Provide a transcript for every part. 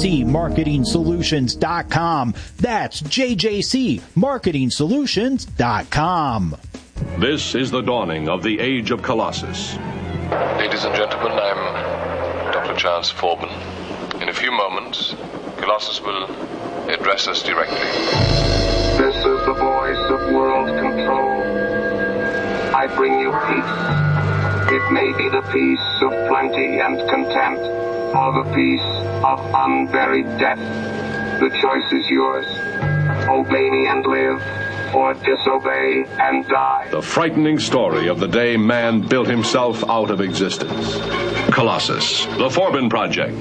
jjcmarketingsolutions.com. That's jjcmarketingsolutions.com. This is the dawning of the age of Colossus. Ladies and gentlemen, I'm Dr. Charles Forbin. In a few moments, Colossus will address us directly. This is the voice of world control. I bring you peace. It may be the peace of plenty and content, or the peace of unburied death. The choice is yours. Obey me and live, or disobey and die. The frightening story of the day man built himself out of existence. Colossus, the Forbin Project.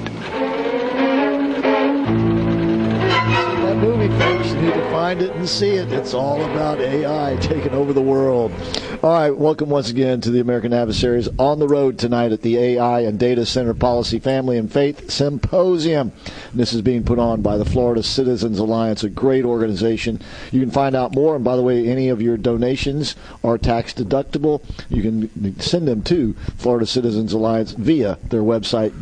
That movie, folks, you need to find it and see it. It's all about AI taking over the world. All right, welcome once again to the American Adversaries on the road tonight at the AI and Data Center Policy, Family, and Faith Symposium. And this is being put on by the Florida Citizens Alliance, a great organization. You can find out more, and by the way, any of your donations are tax deductible. You can send them to Florida Citizens Alliance via their website,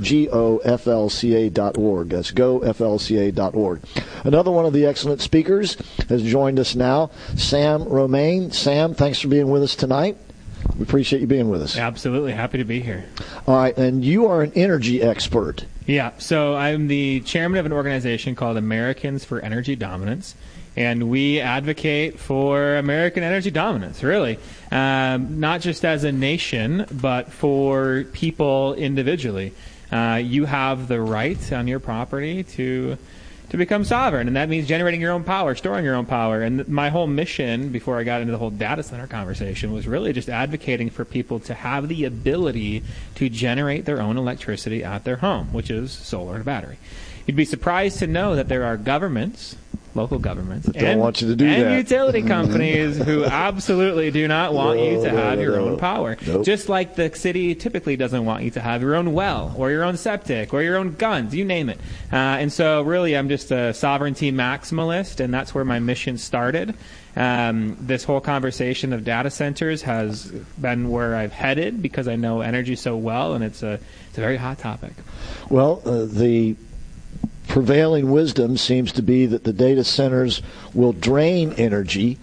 goflca.org. That's goflca.org. Another one of the excellent speakers has joined us now, Sam Romaine. Sam, thanks for being with us tonight. We appreciate you being with us. Absolutely. Happy to be here. All right, and you are an energy expert. Yeah, so I'm the chairman of an organization called Americans for Energy Dominance, and we advocate for American energy dominance, really, not just as a nation, but for people individually. You have the right on your property to become sovereign, and that means generating your own power, storing your own power. And my whole mission, before I got into the whole data center conversation, was really just advocating for people to have the ability to generate their own electricity at their home, which is solar and battery. You'd be surprised to know that there are governments, local governments, and utility companies who absolutely do not want you to have your own power. Nope. Just like the city typically doesn't want you to have your own well or your own septic or your own guns, you name it. And so really I'm just a sovereignty maximalist, and that's where my mission started. This whole conversation of data centers has been where I've headed because I know energy so well, and it's a very hot topic. Well, the prevailing wisdom seems to be that the data centers will drain energy,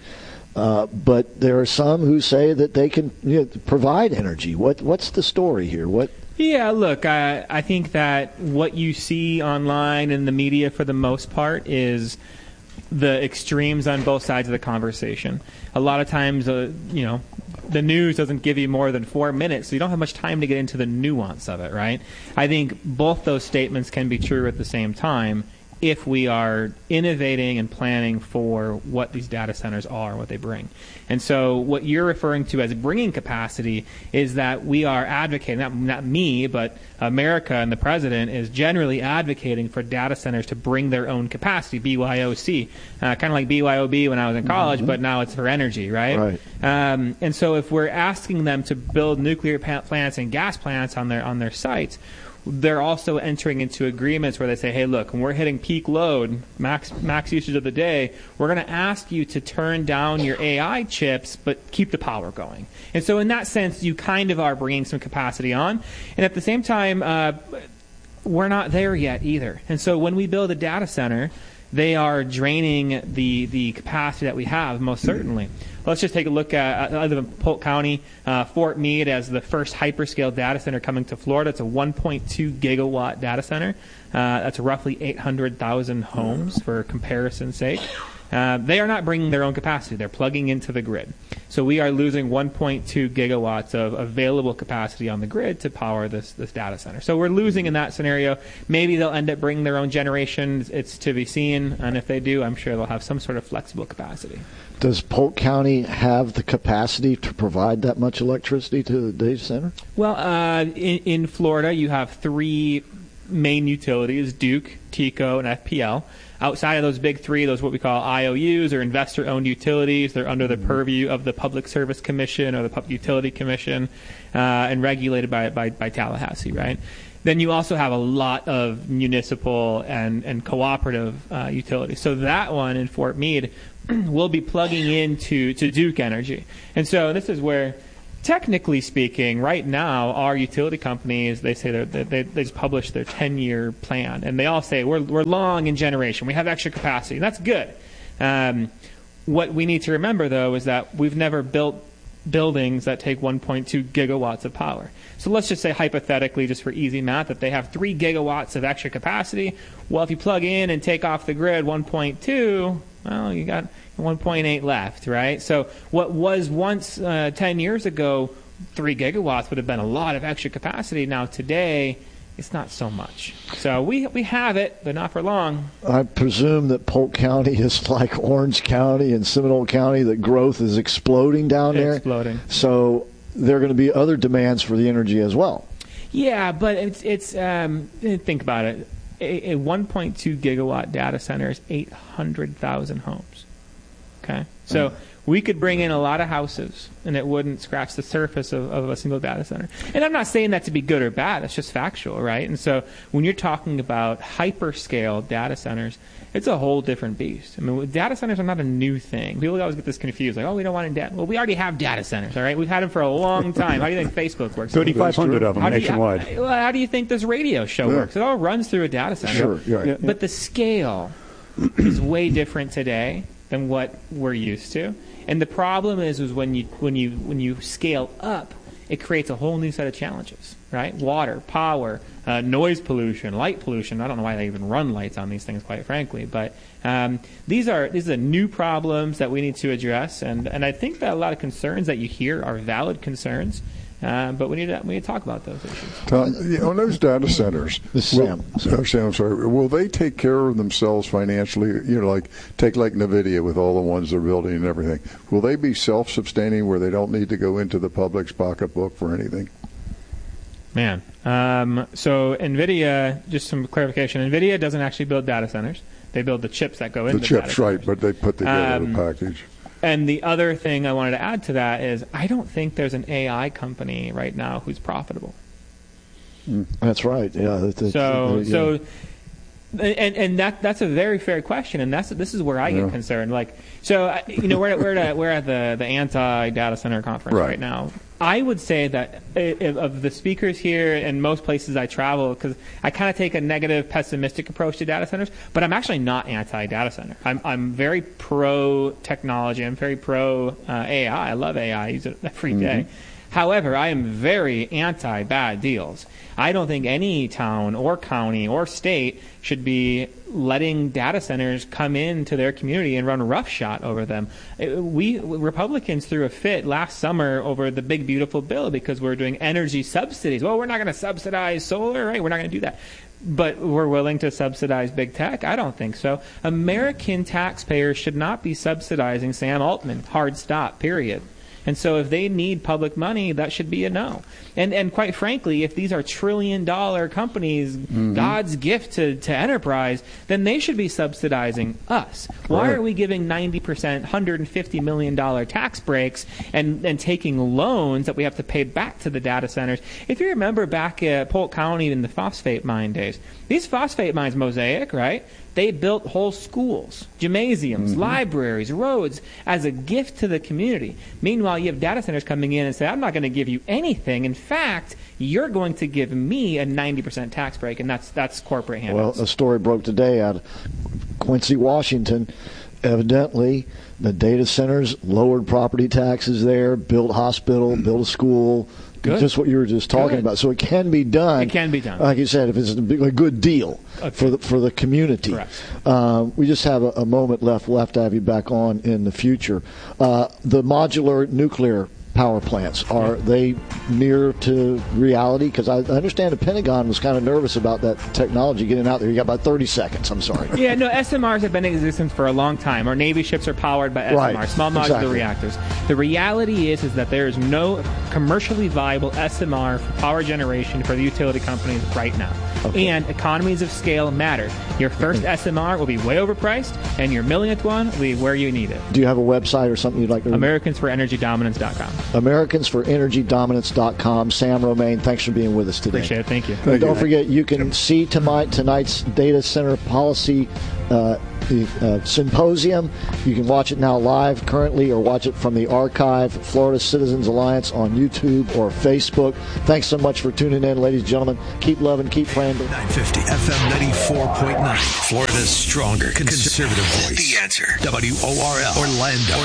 but there are some who say that they can provide energy. What's the story here? Yeah, look, I think that what you see online in the media for the most part is the extremes on both sides of the conversation. A lot of times, the news doesn't give you more than 4 minutes, so you don't have much time to get into the nuance of it, right? I think both those statements can be true at the same time if we are innovating and planning for what these data centers are, what they bring. And so what you're referring to as bringing capacity is that we are advocating, not me, but America and the president is generally advocating for data centers to bring their own capacity, BYOC, kind of like BYOB when I was in college, but now it's for energy, right? And so if we're asking them to build nuclear plants and gas plants on their sites, they're also entering into agreements where they say, hey, look, when we're hitting peak load, max usage of the day, we're going to ask you to turn down your AI chips, but keep the power going. And so in that sense, you kind of are bringing some capacity on. And at the same time, we're not there yet either. And so when we build a data center, they are draining the capacity that we have, most certainly. Let's just take a look at, I live in Polk County, Fort Meade as the first hyperscale data center coming to Florida. It's a 1.2 gigawatt data center. That's roughly 800,000 homes for comparison's sake. They are not bringing their own capacity. They're plugging into the grid. So we are losing 1.2 gigawatts of available capacity on the grid to power this data center. So we're losing in that scenario. Maybe they'll end up bringing their own generation. It's to be seen. And if they do, I'm sure they'll have some sort of flexible capacity. Does Polk County have the capacity to provide that much electricity to the data center? Well, in Florida, you have three main utilities, Duke, TECO, and FPL. Outside of those big three, those what we call IOUs or investor-owned utilities, they're under the purview of the Public Service Commission or the Public Utility Commission and regulated by Tallahassee, right? Then you also have a lot of municipal and cooperative utilities. So that one in Fort Meade will be plugging into Duke Energy. And so this is where technically speaking, right now, our utility companies, they say they just publish their 10-year plan, and they all say we're long in generation. We have extra capacity, and that's good. What we need to remember, though, is that we've never built buildings that take 1.2 gigawatts of power. So let's just say hypothetically, just for easy math, that they have 3 gigawatts of extra capacity. Well, if you plug in and take off the grid 1.2, well, you got 1.8 left, right? So what was once 10 years ago 3 gigawatts would have been a lot of extra capacity. Now today, it's not so much. So we have it, but not for long. I presume that Polk County is like Orange County and Seminole County, that growth is exploding down there. Exploding. So there are going to be other demands for the energy as well. Yeah, but it's think about it. A 1.2 gigawatt data center is 800,000 homes. Okay? So we could bring in a lot of houses, and it wouldn't scratch the surface of a single data center. And I'm not saying that to be good or bad. That's just factual, right? And so when you're talking about hyperscale data centers, it's a whole different beast. I mean, data centers are not a new thing. People always get this confused, like, oh, we don't want data. Well, we already have data centers, all right? We've had them for a long time. How do you think Facebook works? 3,500 of them nationwide. How do you think this radio show works? It all runs through a data center. Sure, right. But the scale is way different today than what we're used to. And the problem is when you scale up, it creates a whole new set of challenges, right? Water, power, noise pollution, light pollution. I don't know why they even run lights on these things, quite frankly. But these are new problems that we need to address. And I think that a lot of concerns that you hear are valid concerns. But we need to talk about those issues. Tom, on those data centers, Sam, I'm sorry. Will they take care of themselves financially? Like NVIDIA with all the ones they're building and everything. Will they be self-sustaining where they don't need to go into the public's pocketbook for anything? Man, so NVIDIA, just some clarification. NVIDIA doesn't actually build data centers. They build the chips that go into the chips, right? But they put together the package. And the other thing I wanted to add to that is I don't think there's an AI company right now who's profitable. That's right. Yeah. That's a very fair question, and this is where I get concerned. Like, so we're at the anti-data center conference right now. I would say that of the speakers here and most places I travel, because I kind of take a negative, pessimistic approach to data centers, but I'm actually not anti-data center. I'm very pro-technology. I'm very pro-AI. I love AI. I use it every day. However, I am very anti-bad deals. I don't think any town or county or state should be letting data centers come into their community and run roughshod over them. We Republicans threw a fit last summer over the big, beautiful bill because we're doing energy subsidies. Well, we're not going to subsidize solar, right? We're not going to do that. But we're willing to subsidize big tech? I don't think so. American taxpayers should not be subsidizing Sam Altman. Hard stop, period. And so if they need public money, that should be a no. And quite frankly, if these are trillion-dollar companies, God's gift to enterprise, then they should be subsidizing us. Why are we giving 90%, $150 million tax breaks and taking loans that we have to pay back to the data centers? If you remember back at Polk County in the phosphate mine days, these phosphate mines, Mosaic, right? They built whole schools, gymnasiums, libraries, roads as a gift to the community. Meanwhile, you have data centers coming in and say, I'm not going to give you anything. In fact, you're going to give me a 90% tax break, and that's corporate handouts. Well, a story broke today out of Quincy, Washington. Evidently, the data centers lowered property taxes there, built a hospital, built a school. Good. Just what you were just talking about. So it can be done. It can be done. Like you said, if it's a good deal for the community. Correct. We just have a moment left. We'll have to have you back on in the future. The modular nuclear power plants, are they near to reality? Because I understand the Pentagon was kind of nervous about that technology getting out there. You got about 30 seconds. I'm sorry. Yeah, no, SMRs have been in existence for a long time. Our Navy ships are powered by SMRs, small modular reactors. The reality is that there is no commercially viable SMR for power generation for the utility companies right now. Okay. And economies of scale matter. Your first SMR will be way overpriced, and your millionth one will be where you need it. Do you have a website or something you'd like to AmericansForEnergyDominance.com. AmericansForEnergyDominance.com. Sam Romaine, thanks for being with us today. Appreciate it. Thank you. And don't forget, you can see tonight's data center policy symposium. You can watch it now live currently or watch it from the archive, Florida Citizens Alliance on YouTube or Facebook. Thanks so much for tuning in, ladies and gentlemen. Keep loving, keep praying. 950 FM 94.9. Florida's stronger conservative voice. The Answer. WORL. Orlando.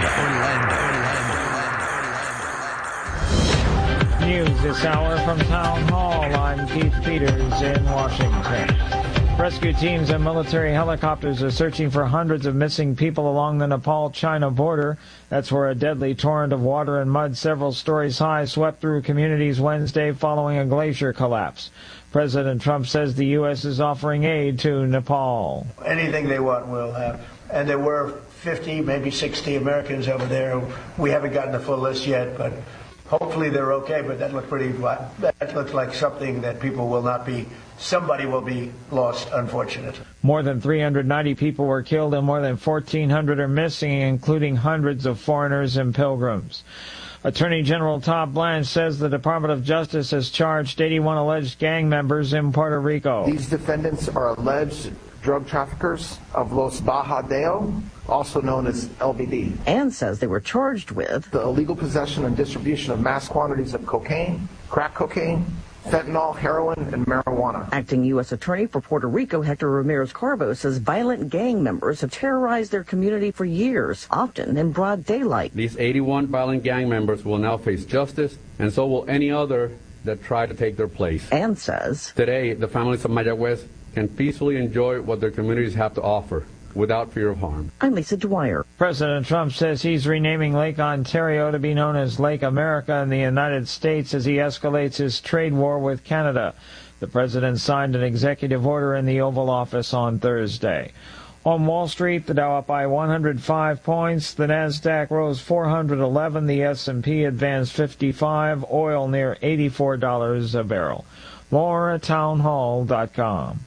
News this hour from Town Hall. I'm Keith Peters in Washington. Rescue teams and military helicopters are searching for hundreds of missing people along the Nepal-China border. That's where a deadly torrent of water and mud several stories high swept through communities Wednesday following a glacier collapse. President Trump says the U.S. is offering aid to Nepal. Anything they want, we'll have. And there were 50, maybe 60 Americans over there. We haven't gotten a full list yet, but hopefully they're okay. But that looked that looked like something that somebody will be lost, unfortunately. More than 390 people were killed and more than 1,400 are missing, including hundreds of foreigners and pilgrims. Attorney General Todd Blanche says the Department of Justice has charged 81 alleged gang members in Puerto Rico. These defendants are alleged drug traffickers of Los Bajadeo, also known as LBD. And says they were charged with the illegal possession and distribution of mass quantities of cocaine, crack cocaine, fentanyl, heroin, and marijuana. Acting U.S. Attorney for Puerto Rico, Hector Ramirez-Carbo, says violent gang members have terrorized their community for years, often in broad daylight. These 81 violent gang members will now face justice, and so will any other that try to take their place. And says today, the families of Mayagüez can peacefully enjoy what their communities have to offer without fear of harm. I'm Lisa Dwyer. President Trump says he's renaming Lake Ontario to be known as Lake America in the United States as he escalates his trade war with Canada. The president signed an executive order in the Oval Office on Thursday. On Wall Street, the Dow up by 105 points, the Nasdaq rose 411, the S&P advanced 55, oil near $84 a barrel. More at townhall.com.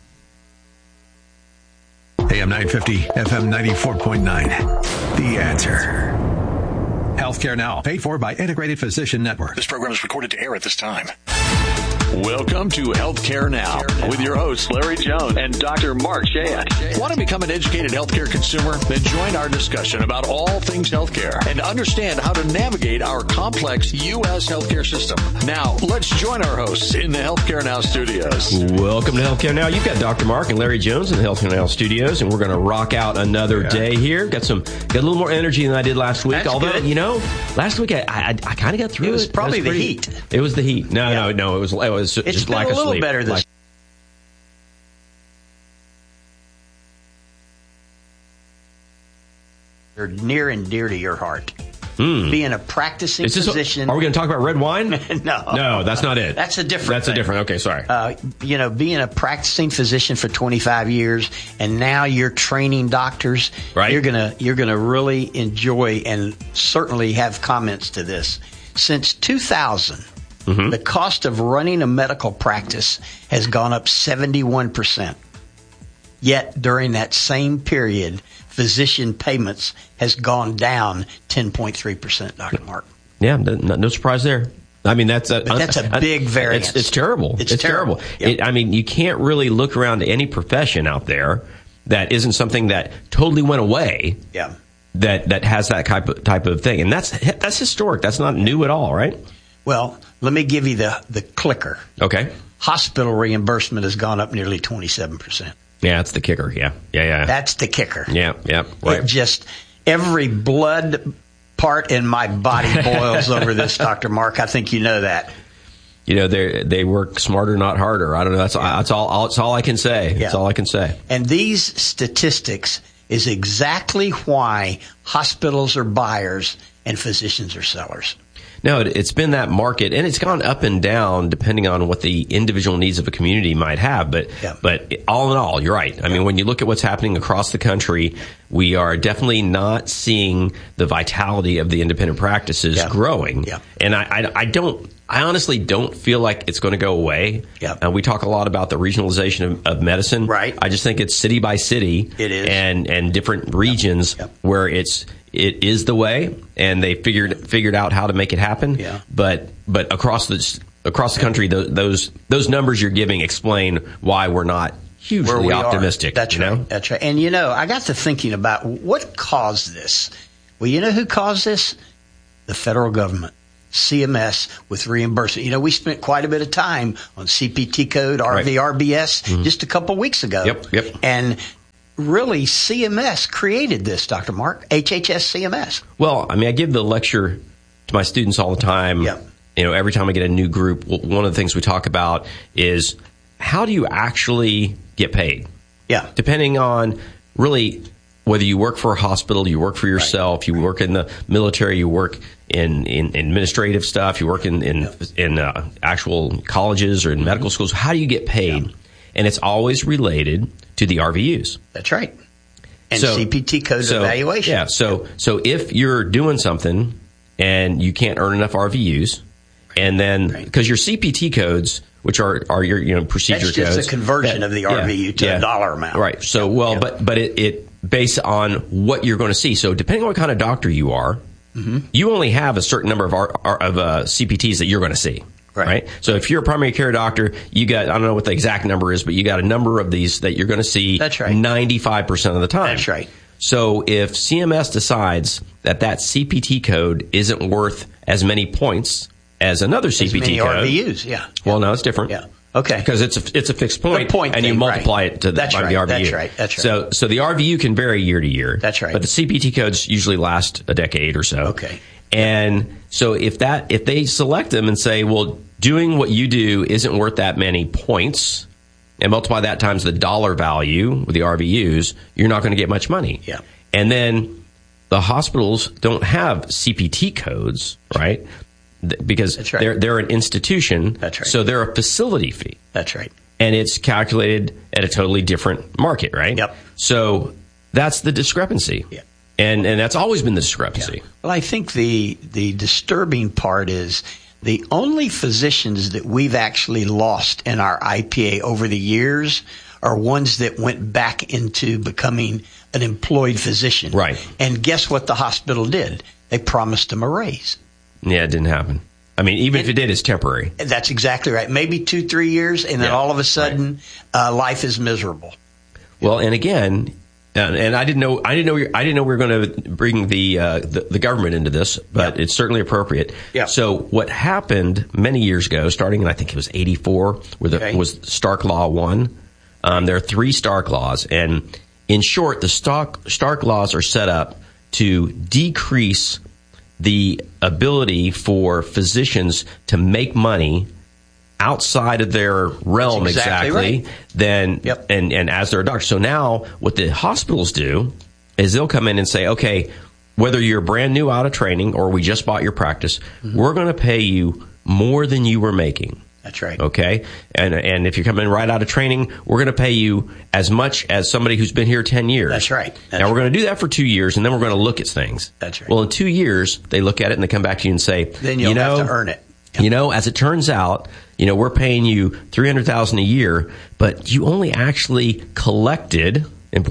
AM 950, FM 94.9. The Answer. Healthcare Now, paid for by Integrated Physician Network. This program is recorded to air at this time. Welcome to Healthcare Now with your hosts Larry Jones and Dr. Mark Shayat. Want to become an educated healthcare consumer? Then join our discussion about all things healthcare and understand how to navigate our complex U.S. healthcare system. Now, let's join our hosts in the Healthcare Now studios. Welcome to Healthcare Now. You've got Dr. Mark and Larry Jones in the Healthcare Now studios, and we're going to rock out another day here. Got a little more energy than I did last week. That's although, good. You know, last week I kind of got through it. It was probably the heat. It was the heat. No, it was just it's been like a little sleep. better this. They're near and dear to your heart. Being a practicing physician. Are we going to talk about red wine? No, that's not it. That's a different thing. Okay, sorry. Being a practicing physician for 25 years, and now you're training doctors. Right. You're gonna really enjoy and certainly have comments to this. Since 2000. The cost of running a medical practice has gone up 71%. Yet during that same period, physician payments has gone down 10.3%, Dr. Mark. Yeah, no surprise there. I mean, that's a big variance. It's terrible. It's terrible. Yep. You can't really look around to any profession out there that isn't something that totally went away. Yeah. That has that type of thing, and that's historic. That's not new at all, right? Well, let me give you the clicker. Okay. Hospital reimbursement has gone up nearly 27%. Yeah, that's the kicker. Yeah. That's the kicker. Yeah, right. It just, every blood part in my body boils over this, Dr. Mark. I think you know that. You know, they work smarter, not harder. I don't know. That's all I can say. That's all I can say. And these statistics is exactly why hospitals are buyers and physicians are sellers. No, it's been that market, and it's gone up and down depending on what the individual needs of a community might have. But all in all, you're right. I mean, when you look at what's happening across the country, we are definitely not seeing the vitality of the independent practices growing. Yeah. And I honestly don't feel like it's going to go away. Yeah. We talk a lot about the regionalization of medicine. Right. I just think it's city by city. It is. And different regions where it is the way, and they figured out how to make it happen. Yeah. But across the country, those numbers you're giving explain why we're not hugely optimistic. That's right. Know? That's right. And I got to thinking about what caused this. Well, you know who caused this? The federal government. CMS with reimbursement. We spent quite a bit of time on CPT code, RVRBS, just a couple weeks ago. Yep. And really, CMS created this, Dr. Mark, HHS CMS. Well, I give the lecture to my students all the time. Yep. Every time I get a new group, one of the things we talk about is how do you actually get paid? Yeah. Depending on really whether you work for a hospital, you work for yourself, you work in the military, you work in administrative stuff, you work in actual colleges or in medical schools. How do you get paid? Yeah. And it's always related to the RVUs. That's right. And CPT code evaluation. Yeah. So if you're doing something and you can't earn enough RVUs, and then because your CPT codes, which are your procedure codes, that's just a conversion of the RVU to a dollar amount. Right. So but it based on what you're going to see. So depending on what kind of doctor you are, you only have a certain number of CPTs that you're going to see. Right. So if you're a primary care doctor, you got, I don't know what the exact number is, but you got a number of these that you're going to see 95% of the time. That's right. So if CMS decides that CPT code isn't worth as many points as another CPT code. RVUs, yeah. Well, no, it's different. Yeah. Okay. Because it's a fixed point, and you multiply it by the RVU. That's right. So the RVU can vary year to year. That's right. But the CPT codes usually last a decade or so. Okay. And so if they select them and say, well, doing what you do isn't worth that many points, and multiply that times the dollar value with the RVUs, you're not going to get much money. Yeah. And then the hospitals don't have CPT codes, right? Because they're an institution. That's right. So they're a facility fee. That's right. And it's calculated at a totally different market, right? Yep. So that's the discrepancy. Yeah. And that's always been the discrepancy. Yeah. Well, I think the disturbing part is the only physicians that we've actually lost in our IPA over the years are ones that went back into becoming an employed physician. Right. And guess what the hospital did? They promised them a raise. Yeah, it didn't happen. Even if it did, it's temporary. That's exactly right. Maybe 2-3 years, and then all of a sudden, life is miserable. Well, and again, and I didn't know we were going to bring the government into this, but it's certainly appropriate. Yeah. So what happened many years ago, starting in I think it was '84, was Stark Law 1. There are 3 Stark Laws, and in short, the Stark Laws are set up to decrease the ability for physicians to make money outside of their realm exactly right. and as they're a doctor. So now what the hospitals do is they'll come in and say, okay, whether you're brand new out of training or we just bought your practice, we're going to pay you more than you were making. That's right. Okay? And if you're coming right out of training, we're going to pay you as much as somebody who's been here 10 years. That's right. Now, we're going to do that for 2 years, and then we're going to look at things. That's right. Well, in 2 years, they look at it and they come back to you and say, then you'll have to earn it. As it turns out, we're paying you $300,000 a year, but you only actually collected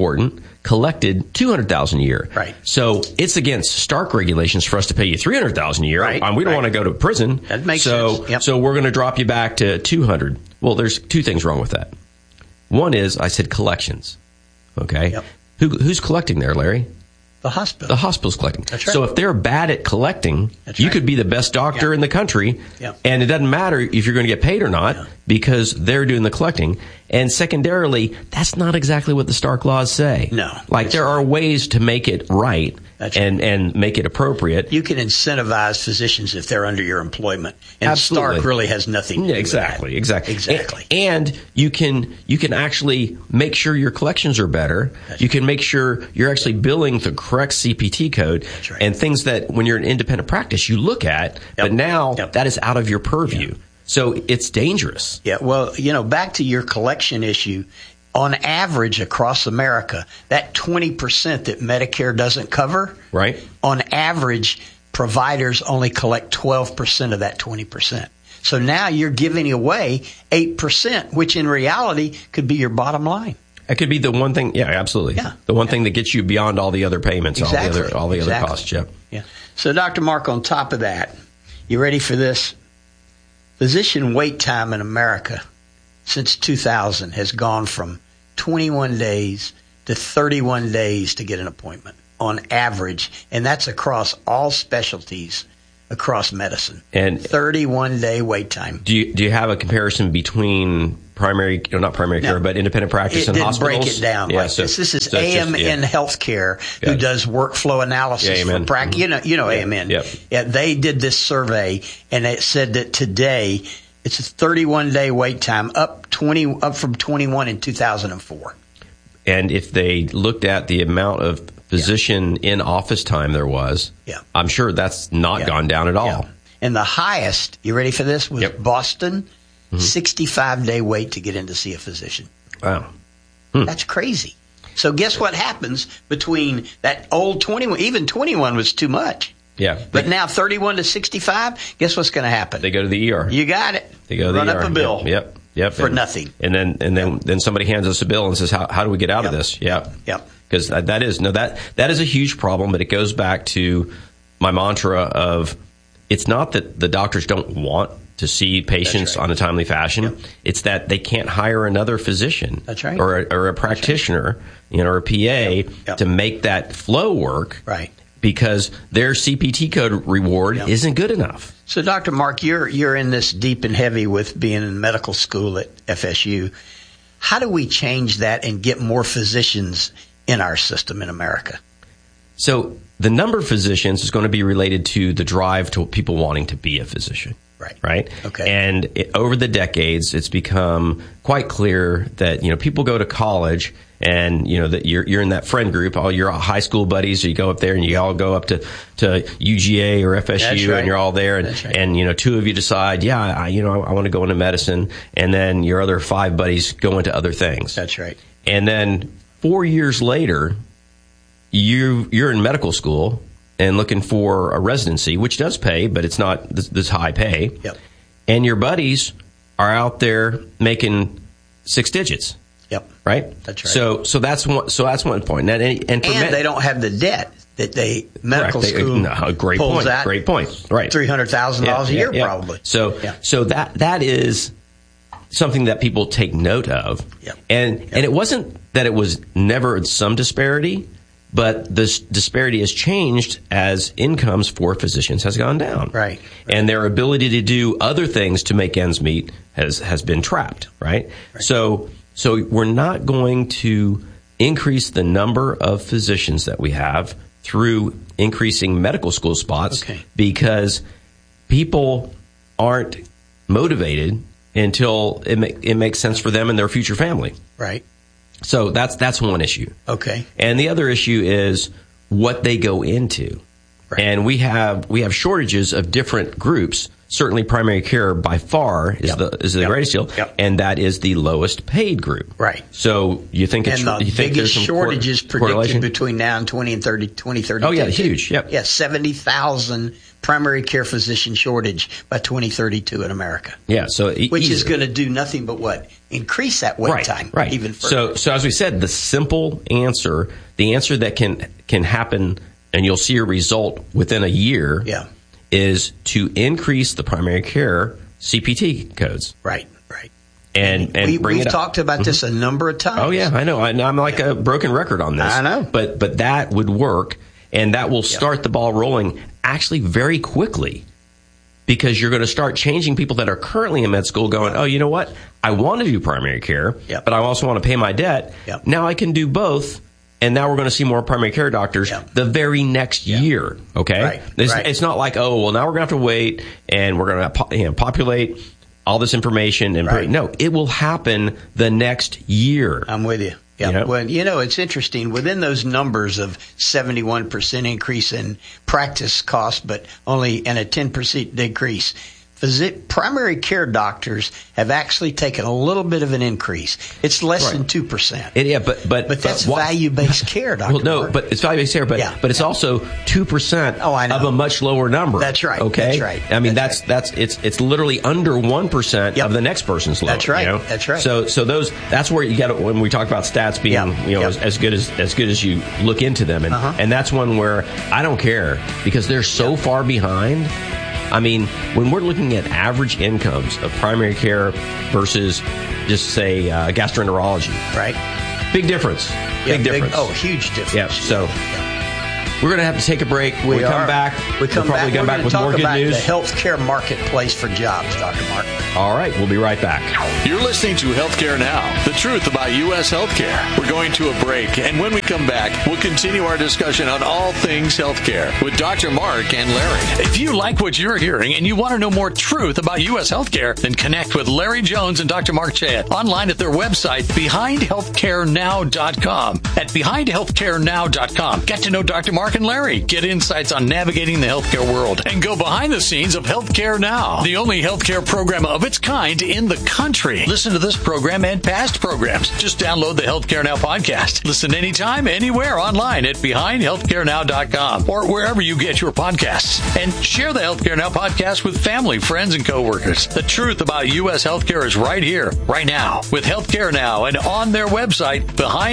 $200,000 a year. Right. So it's against Stark regulations for us to pay you $300,000 a year. Right. We don't want to go to prison. That makes sense. Yep. So we're going to drop you back to $200,000. Well, there's 2 things wrong with that. One is I said collections. Okay. Yep. Who's collecting there, Larry? The hospital. The hospital's collecting. That's right. So if they're bad at collecting, you could be the best doctor in the country, and it doesn't matter if you're going to get paid or not because they're doing the collecting. And secondarily, that's not exactly what the Stark laws say. No. There are ways to make it right and make it appropriate. You can incentivize physicians if they're under your employment. And Stark really has nothing to do with that. Exactly. And you can actually make sure your collections are better. You can make sure you're actually billing the correct CPT code and things that when you're an independent practice you look at, but now that is out of your purview. So it's dangerous. Yeah, well, back to your collection issue, on average across America, that 20% that Medicare doesn't cover, right? On average, providers only collect 12% of that 20%. So now you're giving away 8%, which in reality could be your bottom line. It could be the one thing. Yeah, absolutely. Yeah. The one thing that gets you beyond all the other payments, Exactly. all the other Exactly. costs. Yeah. Yeah. So, Dr. Mark, on top of that, you ready for this? Physician wait time in America since 2000 has gone from 21 days to 31 days to get an appointment on average, and that's across all specialties across medicine. And 31-day wait time. Do you have a comparison between not primary care, but independent practice and hospitals? Break it down. Yeah, like this is AMN Healthcare, who does workflow analysis for practice. You know AMN. Yep. Yeah, they did this survey, and it said that today it's a 31-day wait time, up from 21 in 2004. And if they looked at the amount of physician in-office time there was, I'm sure that's not gone down at all. Yeah. And the highest, you ready for this, was Boston, 65-day wait to get in to see a physician. Wow. That's crazy. So guess what happens between that old 21, even 21 was too much. Yeah. But now 31 to 65, guess what's going to happen? They go to the ER. You got it. They go to the Run ER. up a bill. Yep. For nothing. And then somebody hands us a bill and says, how do we get out of this? Yep. Because that is a huge problem, but it goes back to my mantra of it's not that the doctors don't want to see patients on a timely fashion. It's that they can't hire another physician or a practitioner, or a PA to make that flow work. Right. Because their CPT code reward isn't good enough. So, Dr. Mark, you're in this deep and heavy with being in medical school at FSU. How do we change that and get more physicians in our system in America? So the number of physicians is going to be related to the drive to people wanting to be a physician. Right. Okay. And over the decades, it's become quite clear that people go to college, and that you're in that friend group, all your high school buddies. You go up there, and you all go up to UGA or FSU, and you're all there, and two of you decide, I want to go into medicine, and then your other 5 buddies go into other things. That's right. And then 4 years later, you're in medical school and looking for a residency, which does pay, but it's not this high pay. Yep. And your buddies are out there making 6 digits. Yep. Right. That's right. So that's one point. And they don't have the debt that medical school great pulls point. out. Great point. Right. $300,000 a year probably. So that is something that people take note of. Yep. And it wasn't that it was never some disparity. But this disparity has changed as incomes for physicians has gone down. Right. And their ability to do other things to make ends meet has been trapped. Right. So we're not going to increase the number of physicians that we have through increasing medical school spots because people aren't motivated until it makes sense for them and their future family. Right. So that's one issue. Okay. And the other issue is what they go into. Right. And we have shortages of different groups. Certainly primary care by far is the greatest deal. Yep. And that is the lowest paid group. Right. So you think the biggest shortages predicted between now and 2032. Oh yeah, huge. Yep. Yeah, 70,000 primary care physician shortage by 2032 in America. Yeah, so which is going to do nothing but what? Increase that wait time even further. So as we said, the simple answer, the answer that can happen and you'll see a result within a year is to increase the primary care CPT codes. Right. And we've talked about this a number of times. Oh yeah, I know. I'm like a broken record on this. I know. But that would work, and that will start the ball rolling actually very quickly, because you're going to start changing people that are currently in med school going, oh, you know what? I want to do primary care, but I also want to pay my debt. Yep. Now I can do both. And now we're going to see more primary care doctors the very next year. Okay, it's not like, oh, well, now we're going to have to wait and we're going to populate all this information and no, it will happen the next year. I'm with you. Yeah. Well, it's interesting. Within those numbers of 71% increase in practice costs, but only a 10% decrease, primary care doctors have actually taken a little bit of an increase. It's less than 2%. But that's value-based care, Dr. Well, no, Mark. but it's value-based care, but it's also 2% of a much lower number. That's right. Okay, That's right. I mean, it's literally under 1% of the next person's load. That's right. You know? That's right. So that's where you got when we talk about stats being as good as you look into them, and that's one where I don't care because they're so far behind. I mean, when we're looking at average incomes of primary care versus just say gastroenterology, right? Big difference. Big difference. Huge difference. Yeah. So we're going to have to take a break. We'll come back with more good news. The healthcare marketplace for jobs, Dr. Mark. All right, we'll be right back. You're listening to Healthcare Now, the truth about U.S. healthcare. We're going to a break, and when we come back, we'll continue our discussion on all things healthcare with Dr. Mark and Larry. If you like what you're hearing and you want to know more truth about U.S. healthcare, then connect with Larry Jones and Dr. Mark Chayat online at their website, BehindHealthcareNow.com. At BehindHealthcareNow.com, get to know Dr. Mark and Larry, get insights on navigating the healthcare world, and go behind the scenes of Healthcare Now, the only healthcare program of its kind in the country. Listen to this program and past programs. Just download the Healthcare Now podcast. Listen anytime, anywhere online at BehindHealthcareNow.com or wherever you get your podcasts. And share the Healthcare Now podcast with family, friends, and coworkers. The truth about U.S. healthcare is right here, right now, with Healthcare Now and on their website,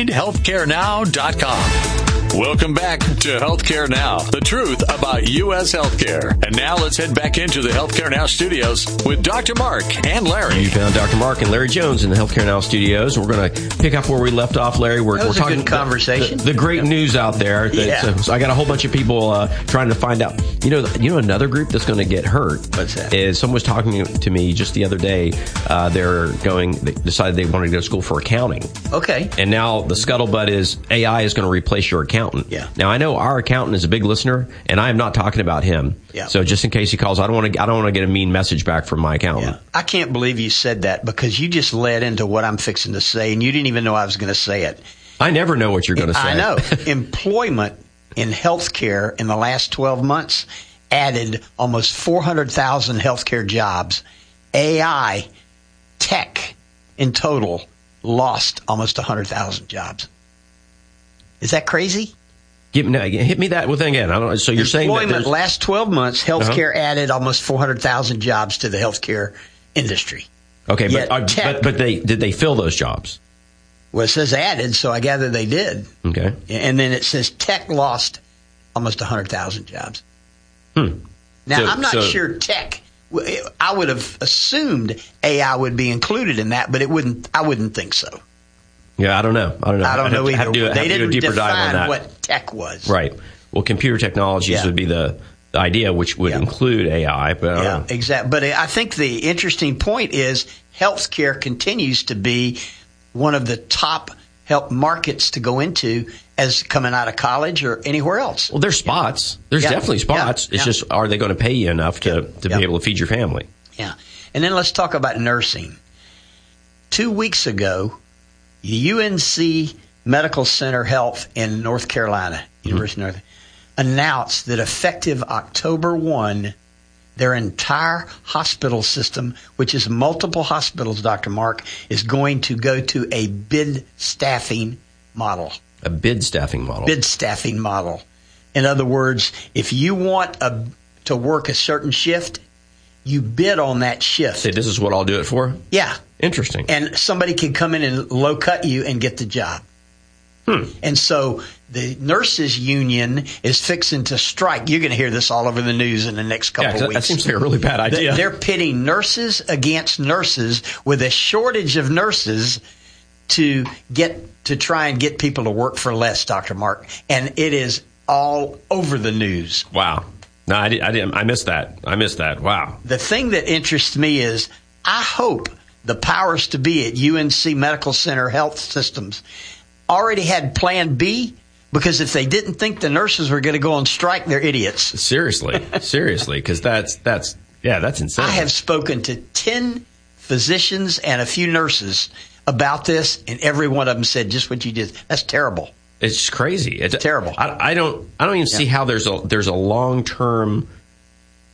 BehindHealthcareNow.com. Welcome back to Healthcare Now, the truth about U.S. healthcare. And now let's head back into the Healthcare Now studios with Dr. Mark and Larry. You found Dr. Mark and Larry Jones in the Healthcare Now studios. We're going to pick up where we left off, Larry. We're talking a good conversation. The great news out there. So I got a whole bunch of people trying to find out. You know, another group that's going to get hurt. What's that? Is someone was talking to me just the other day. They decided they wanted to go to school for accounting. Okay. And now the scuttlebutt is AI is going to replace your accountant. Yeah. Now I know our accountant is a big listener, and I am not talking about him. Yeah. So just in case he calls, I don't want to get a mean message back from my accountant. Yeah. I can't believe you said that because you just led into what I'm fixing to say, and you didn't even know I was going to say it. I never know what you're going to say. I know. Employment in healthcare in the last 12 months added almost 400,000 healthcare jobs. AI, tech in total lost almost 100,000 jobs. Is that crazy? Hit me that with again. I don't. So you're saying that employment last 12 months, healthcare added almost 400,000 jobs to the healthcare industry. Okay, but did they fill those jobs? Well, it says added, so I gather they did. Okay, and then it says tech lost almost 100,000 jobs. Now I'm not sure tech. I would have assumed AI would be included in that, but it wouldn't. I wouldn't think so. Yeah, I don't know. I don't know either. They didn't deeper dive on that. define what tech was. Right. Well, computer technologies would be the idea, which would include AI. But I don't know. Exactly. But I think the interesting point is healthcare continues to be one of the top help markets to go into as coming out of college or anywhere else. Well, there's spots. There's definitely spots. It's just, are they going to pay you enough to be able to feed your family? Yeah. And then let's talk about nursing. 2 weeks ago, UNC Medical Center Health in North Carolina, University of North, announced that effective October 1, their entire hospital system, which is multiple hospitals, Dr. Mark, is going to go to a bid staffing model. A bid staffing model? Bid staffing model. In other words, if you want to work a certain shift, you bid on that shift. Say, this is what I'll do it for? Yeah. Interesting. And somebody can come in and low cut you and get the job. And so the nurses union is fixing to strike. You're going to hear this all over the news in the next couple of weeks. That seems like a really bad idea. They're pitting nurses against nurses with a shortage of nurses to try and get people to work for less, Dr. Mark. And it is all over the news. Wow. No, I didn't. I missed that. Wow. The thing that interests me is I hope the powers to be at UNC Medical Center Health Systems already had Plan B, because if they didn't think the nurses were going to go on strike, they're idiots. Seriously, because that's insane. I have spoken to 10 physicians and a few nurses about this, and every one of them said just what you did. That's terrible. It's just crazy. It's terrible. I don't even see how there's a long-term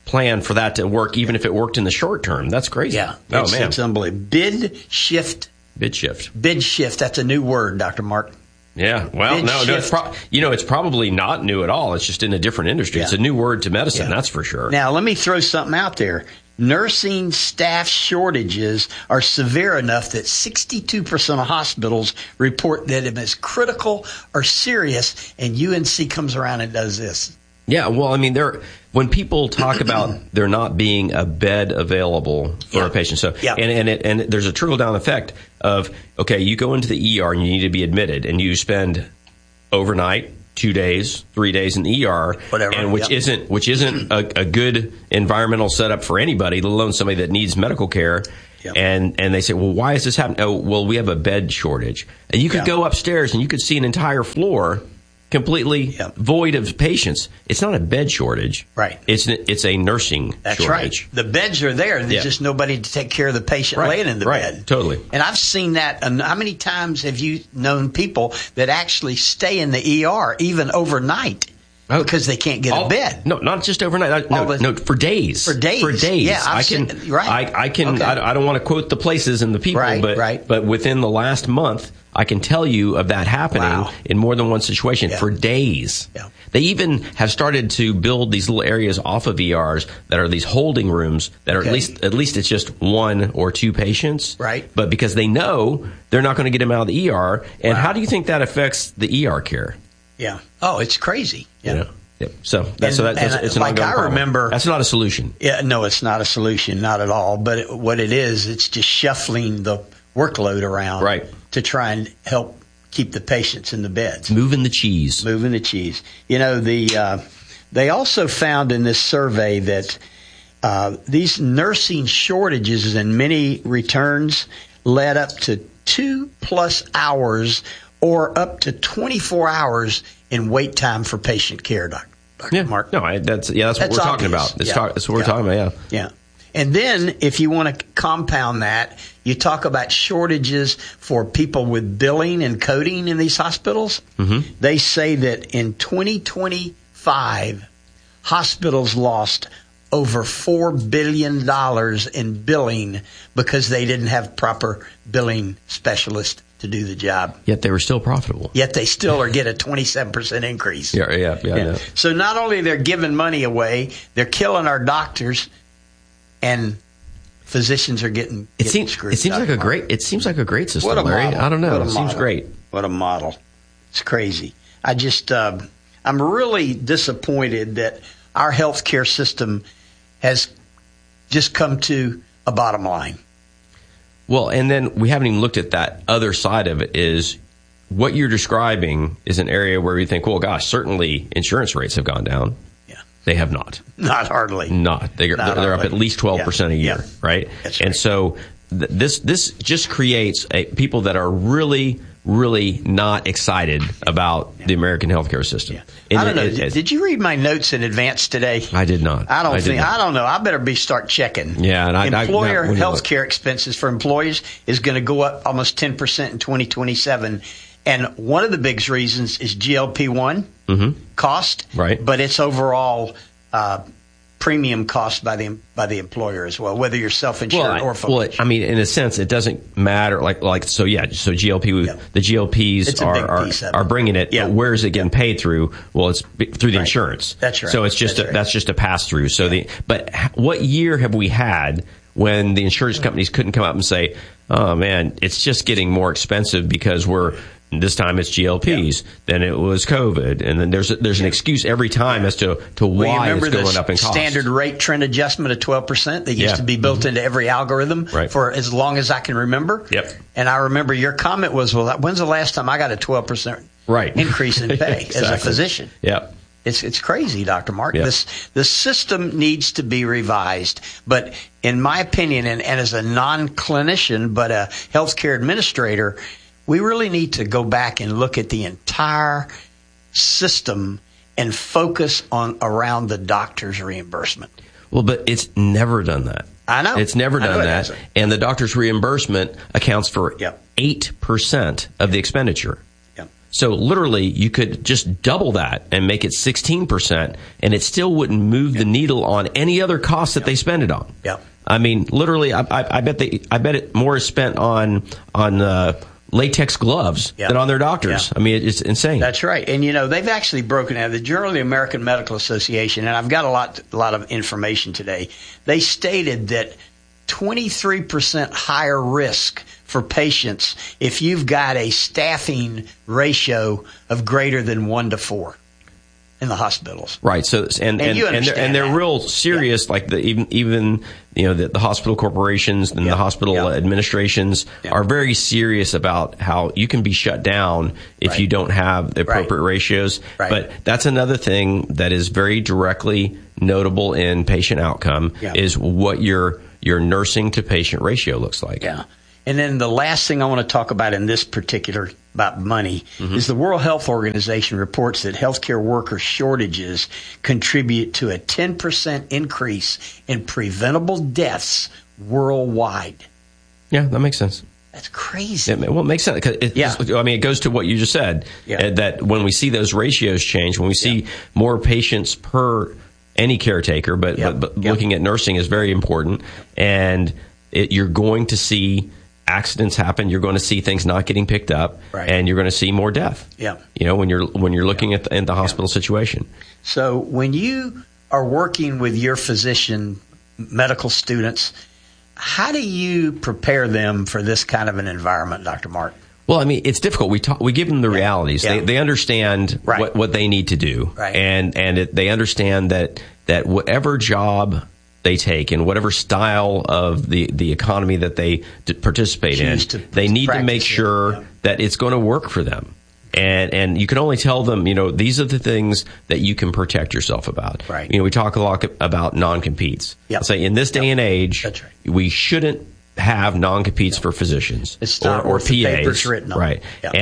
plan for that to work, even if it worked in the short term. That's crazy. Yeah. Oh, man. It's unbelievable. Bid shift. That's a new word, Dr. Mark. Yeah. Well, it's probably not new at all. It's just in a different industry. Yeah. It's a new word to medicine. Yeah. That's for sure. Now, let me throw something out there. Nursing staff shortages are severe enough that 62% of hospitals report that it is critical or serious, and UNC comes around and does this. Yeah, well, I mean, when people talk about there not being a bed available for a patient, and there's a trickle down effect of, okay, you go into the ER and you need to be admitted, and you spend overnight, 2 days, 3 days in the ER, and which isn't a good environmental setup for anybody, let alone somebody that needs medical care. Yep. And they say, well, why is this happening? Oh, well, we have a bed shortage, and you could go upstairs and you could see an entire floor completely void of patients. It's not a bed shortage. Right. It's a nursing shortage. That's right. The beds are there. There's just nobody to take care of the patient laying in the bed. Totally. And I've seen that. And how many times have you known people that actually stay in the ER even overnight because they can't get a bed? No, not just overnight. No, for days. For days. Yeah, I don't want to quote the places and the people, but within the last month, I can tell you of that happening in more than one situation for days. Yeah. They even have started to build these little areas off of ERs that are these holding rooms that are at least it's just 1 or 2 patients. Right. But because they know they're not going to get them out of the ER. And how do you think that affects the ER care? Yeah. Oh, it's crazy. Yeah. You know? Yep. So it's an ongoing problem. Remember, that's not a solution. Yeah. No, it's not a solution. Not at all. But what it is, it's just shuffling the workload around to try and help keep the patients in the beds. Moving the cheese. You know, they also found in this survey that these nursing shortages and many returns led up to 2+ hours or up to 24 hours in wait time for patient care, Dr. Mark. No, that's what we're talking about. That's what we're talking about, Yeah. And then if you want to compound that, you talk about shortages for people with billing and coding in these hospitals. Mm-hmm. They say that in 2025, hospitals lost over $4 billion in billing because they didn't have proper billing specialists to do the job. Yet they were still profitable. Yet they still get a 27% increase. Yeah. So not only they're giving money away, they're killing our doctors, and physicians are getting screwed. It seems like a great system, what a Larry. Model. I don't know. It seems great. What a model. It's crazy. I just I'm really disappointed that our healthcare system has just come to a bottom line. Well, and then we haven't even looked at that other side of it. Is what you're describing is an area where we think, well, gosh, certainly insurance rates have gone down. They have not. Not hardly. They're up at least 12% a year, right? That's right. And so this just creates people that are really, really not excited about the American healthcare system. I don't know. Did you read my notes in advance today? I did not. I don't know. I better start checking. Yeah, and employer healthcare expenses for employees is going to go up almost 10% in 2027. And one of the big reasons is GLP-1 cost, right? But it's overall premium cost by the employer as well, whether you're self-insured or full. Well, I mean, in a sense, it doesn't matter. So GLP, the GLPs are bringing it. Yeah. But where is it getting paid through? Well, it's through the insurance. That's right. So it's just that's just a pass through. So but what year have we had when the insurance companies couldn't come up and say, "Oh man, it's just getting more expensive because this time it's GLPs, then it was COVID, and then there's an excuse every time as to why it's going up in cost." Standard rate trend adjustment of 12% that used to be built into every algorithm for as long as I can remember. Yep. And I remember your comment was, well, when's the last time I got a 12% increase in pay as a physician? Yep. It's crazy, Dr. Mark. Yep. The system needs to be revised. But in my opinion, and as a non-clinician but a healthcare administrator, we really need to go back and look at the entire system and focus around the doctor's reimbursement. Well, but it's never done that. I know. It's never done that. And the doctor's reimbursement accounts for 8% of the expenditure. Yep. So literally, you could just double that and make it 16%, and it still wouldn't move the needle on any other cost that they spend it on. Yeah. I mean, literally, I bet it more is spent on latex gloves than on their doctors. I mean, it's insane. That's right. And, they've actually broken out the Journal of the American Medical Association, and I've got a lot of information today. They stated that 23% higher risk for patients if you've got a staffing ratio of greater than 1 to 4 in the hospitals. Right. So and they're real serious. Like even the hospital corporations and the hospital administrations are very serious about how you can be shut down if you don't have the appropriate ratios. Right. But that's another thing that is very directly notable in patient outcome is what your nursing to patient ratio looks like. Yeah. And then the last thing I want to talk about in this particular about money is the World Health Organization reports that healthcare worker shortages contribute to a 10% increase in preventable deaths worldwide. Yeah, that makes sense. That's crazy. It makes sense. It goes to what you just said, that when we see those ratios change, when we see more patients per any caretaker, but looking at nursing is very important, and you're going to see accidents happen. You're going to see things not getting picked up, and you're going to see more death. Yeah, when you're looking at the hospital situation. So when you are working with your physician medical students, how do you prepare them for this kind of an environment, Dr. Mark? Well, I mean, it's difficult. We give them the realities. They understand what they need to do, and they understand that whatever job they take and whatever style of the economy that they participate in, they need to make sure that it's going to work for them. And you can only tell them, these are the things that you can protect yourself about. Right. We talk a lot about non-competes. Say in this day and age, we shouldn't have non-competes for physicians or PAs. Right.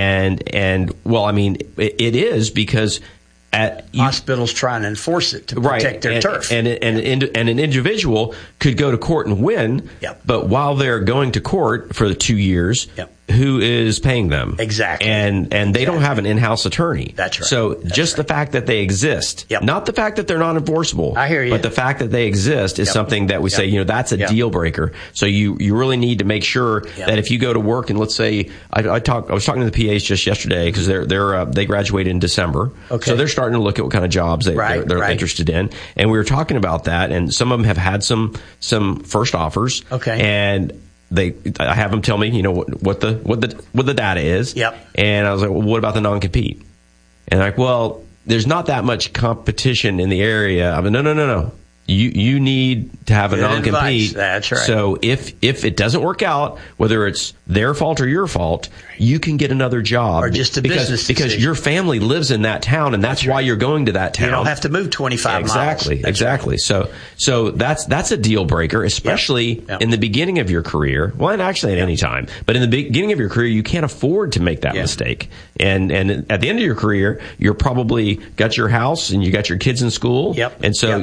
And well, I mean, it is because hospitals trying to enforce it to protect their turf. And an individual could go to court and win, but while they're going to court for the 2 years, who is paying them? Exactly. And they don't have an in-house attorney. That's right. So the fact that they exist, not the fact that they're not enforceable, I hear you, but the fact that they exist is something that we say, that's a deal breaker. So you really need to make sure that if you go to work, and let's say I was talking to the PAs just yesterday because they graduated in December, so they're starting to look at what kind of jobs they're interested in, and we were talking about that, and some of them have had some first offers, and I have them tell me, what the data is. And I was like, well, what about the non-compete? And like, well, there's not that much competition in the area. I mean, no. You need to have a non-compete. Advice. That's right. So if it doesn't work out, whether it's their fault or your fault, you can get another job. Or just a business decision. Because your family lives in that town, and that's why you're going to that town. You don't have to move 25 miles. Exactly. So that's a deal breaker, especially in the beginning of your career. Well, and actually at any time. But in the beginning of your career, you can't afford to make that mistake. And at the end of your career, you're probably got your house and you got your kids in school. And so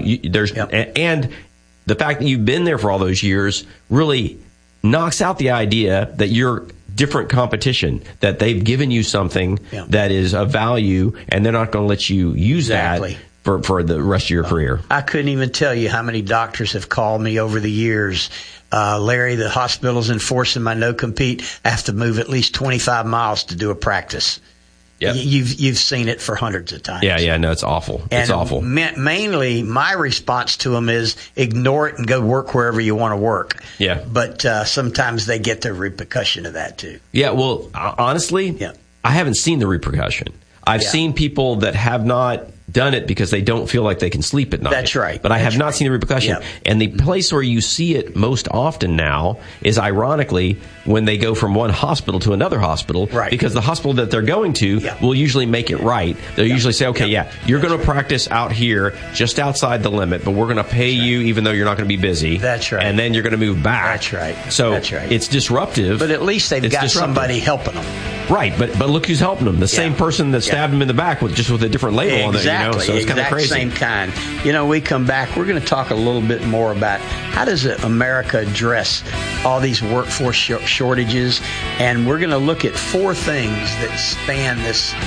and the fact that you've been there for all those years really knocks out the idea that you're different competition, that they've given you something that is of value, and they're not going to let you use that for the rest of your career. I couldn't even tell you how many doctors have called me over the years. Larry, the hospital's enforcing my no-compete. I have to move at least 25 miles to do a practice. Yep. You've seen it for hundreds of times. Yeah, no, it's awful. It's awful. Mainly, my response to them is ignore it and go work wherever you want to work. Yeah. But sometimes they get the repercussion of that, too. Yeah, well, honestly, I haven't seen the repercussion. I've seen people that have not done it because they don't feel like they can sleep at night. That's right. But I have not seen the repercussion. Yep. And the place where you see it most often now is, ironically, when they go from one hospital to another hospital. Right. Because the hospital that they're going to will usually make it right. They'll usually say, okay, you're going to practice out here just outside the limit, but we're going to pay you even though you're not going to be busy. That's right. And then you're going to move back. That's right. So it's disruptive. But at least they've got somebody helping them. Right. But look who's helping them. The same person that stabbed them in the back with a different label on it. So it's kind of crazy. Same kind. We come back, we're going to talk a little bit more about how does America address all these workforce shortages, and we're going to look at 4 things that span this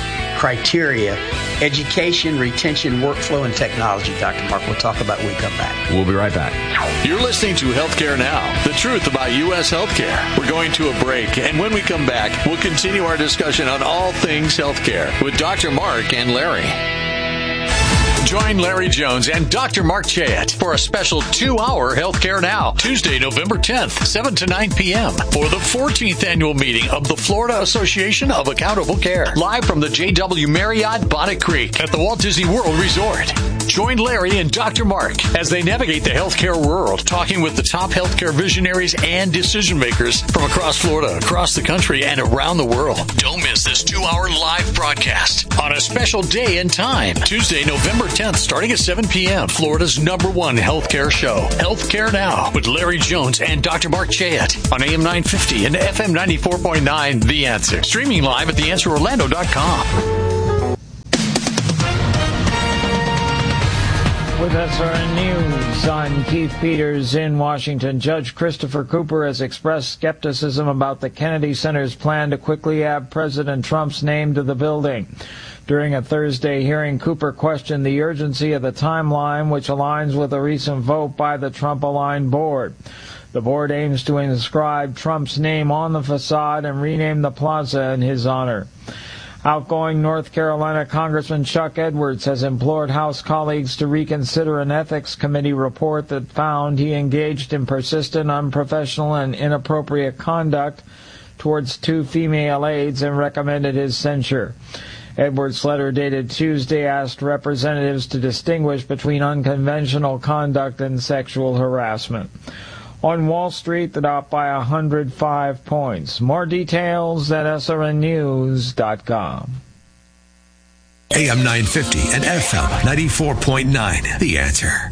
criteria: education, retention, workflow, and technology. Dr. Mark, we'll talk about when we come back. We'll be right back. You're listening to Healthcare Now, the truth about U.S. healthcare. We're going to a break, and when we come back, we'll continue our discussion on all things healthcare with Dr. Mark and Larry. Join Larry Jones and Dr. Mark Chayet for a special 2-hour Healthcare Now, Tuesday, November 10th, 7 to 9 p.m. for the 14th annual meeting of the Florida Association of Accountable Care, live from the JW Marriott Bonnet Creek at the Walt Disney World Resort. Join Larry and Dr. Mark as they navigate the healthcare world, talking with the top healthcare visionaries and decision makers from across Florida, across the country, and around the world. Don't miss this 2-hour live broadcast on a special day and time, Tuesday, November 10th, starting at 7 p.m. Florida's #1 healthcare show, Healthcare Now, with Larry Jones and Dr. Mark Chayet on AM 950 and FM 94.9, The Answer. Streaming live at theanswerorlando.com. With SRN News, I'm Keith Peters in Washington. Judge Christopher Cooper has expressed skepticism about the Kennedy Center's plan to quickly add President Trump's name to the building. During a Thursday hearing, Cooper questioned the urgency of the timeline, which aligns with a recent vote by the Trump-aligned board. The board aims to inscribe Trump's name on the facade and rename the plaza in his honor. Outgoing North Carolina Congressman Chuck Edwards has implored House colleagues to reconsider an ethics committee report that found he engaged in persistent, unprofessional, and inappropriate conduct towards 2 female aides and recommended his censure. Edwards' letter dated Tuesday asked representatives to distinguish between unconventional conduct and sexual harassment. On Wall Street, the Dow by 105 points. More details at srnnews.com. AM 950 and FM 94.9. The Answer.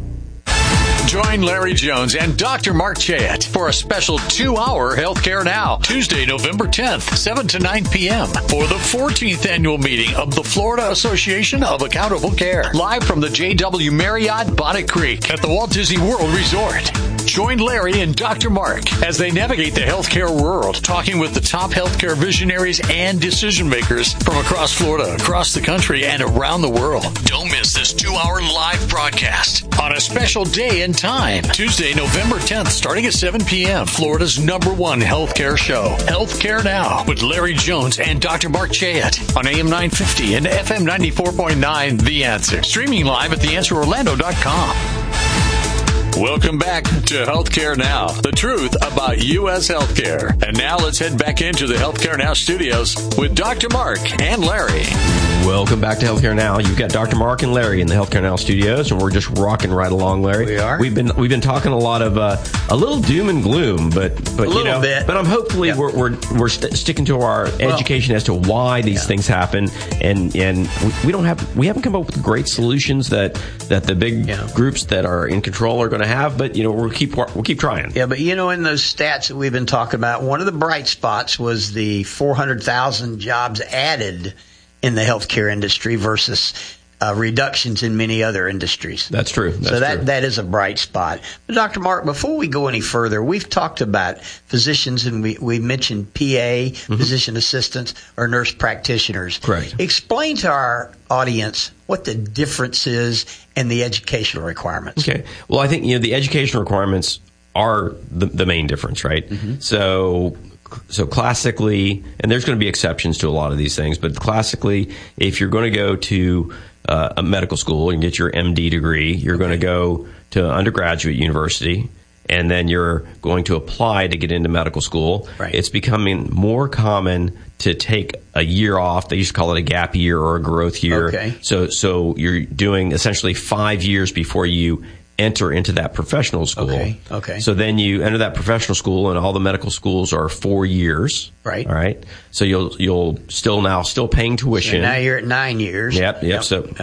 Join Larry Jones and Dr. Mark Chayet for a special 2-hour Healthcare Now, Tuesday, November 10th, 7 to 9 p.m. for the 14th annual meeting of the Florida Association of Accountable Care, live from the JW Marriott Bonnet Creek at the Walt Disney World Resort. Join Larry and Dr. Mark as they navigate the healthcare world, talking with the top healthcare visionaries and decision makers from across Florida, across the country, and around the world. Don't miss this 2-hour live broadcast on a special day and time, Tuesday, November 10th, starting at 7 p.m. Florida's #1 healthcare show, Healthcare Now, with Larry Jones and Dr. Mark Chayet on AM 950 and FM 94.9, The Answer. Streaming live at theanswerorlando.com. Welcome back to Healthcare Now, the truth about U.S. healthcare. And now let's head back into the Healthcare Now studios with Dr. Mark and Larry. Welcome back to Healthcare Now. You've got Dr. Mark and Larry in the Healthcare Now studios, and we're just rocking right along, Larry. We are. We've been talking a lot of a little doom and gloom, but a little bit. But I'm hopefully we're sticking to our education as to why these things happen, and we haven't come up with great solutions that the big groups that are in control are going to have, but we'll keep trying. Yeah, but in those stats that we've been talking about, one of the bright spots was the 400,000 jobs added in the healthcare industry versus reductions in many other industries. That's true. That is a bright spot. But Dr. Mark, before we go any further, we've talked about physicians, and we mentioned PA, physician assistants, or nurse practitioners. Right. Explain to our audience what the difference is in the educational requirements. Okay. Well, I think the educational requirements are the main difference, right? So classically, and there's going to be exceptions to a lot of these things, but classically, if you're going to go to a medical school and get your MD degree, you're going to go to undergraduate university, and then you're going to apply to get into medical school. Right. It's becoming more common to take a year off. They used to call it a gap year or a growth year. Okay. So you're doing essentially 5 years before you enter into that professional school. Okay. So then you enter that professional school, and all the medical schools are 4 years. Right. All right. So you'll still paying tuition. So now you're at 9 years. Yep.